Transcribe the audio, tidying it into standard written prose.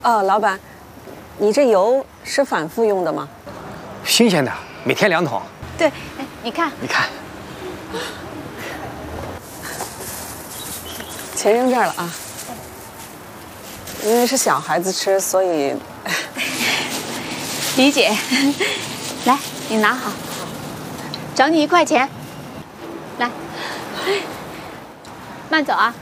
哦，老板，你这油是反复用的吗？ 新鲜的，每天2桶。 对，哎，你看， 钱扔这儿了啊。因为是小孩子吃，所以理解。来，你拿好，找你1块钱。来，慢走啊。